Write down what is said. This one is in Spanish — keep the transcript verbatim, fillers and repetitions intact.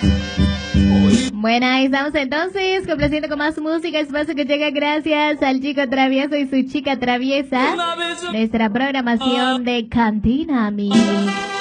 Bueno, ahí estamos entonces, complaciendo con más música, espacio que llega gracias al chico travieso y su chica traviesa, nuestra programación de Cantina, amigos.